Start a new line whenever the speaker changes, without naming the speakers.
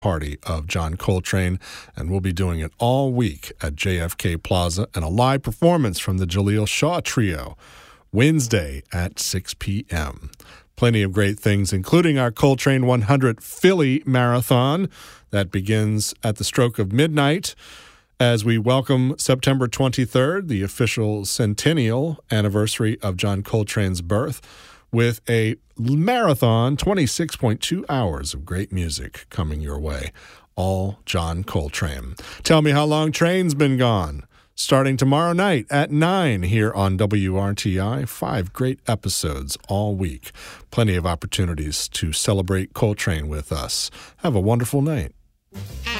party of John Coltrane, and we'll be doing it all week at JFK Plaza, and a live performance from the Jaleel Shaw Trio Wednesday at 6 p.m. Plenty of great things, including our Coltrane 100 Philly Marathon that begins at the stroke of midnight as we welcome September 23rd, the official centennial anniversary of John Coltrane's birth, with a marathon, 26.2 hours of great music coming your way. All John Coltrane. Tell Me How Long Train's Been Gone. Starting tomorrow night at 9 here on WRTI. 5 great episodes all week. Plenty of opportunities to celebrate Coltrane with us. Have a wonderful night.